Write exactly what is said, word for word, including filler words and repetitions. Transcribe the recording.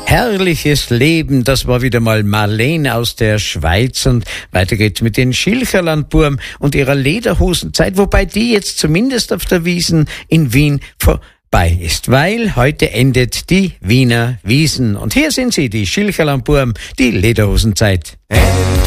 Herrliches Leben, das war wieder mal Marlene aus der Schweiz und weiter geht's mit den Schilcherlandburm und ihrer Lederhosenzeit, wobei die jetzt zumindest auf der Wiesn in Wien vorbei ist, weil heute endet die Wiener Wiesn und hier sind sie, die Schilcherlandburm, die Lederhosenzeit.